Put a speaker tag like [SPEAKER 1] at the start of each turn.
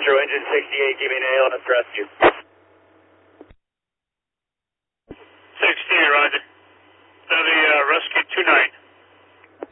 [SPEAKER 1] Metro Engine 68, give me an ALS rescue.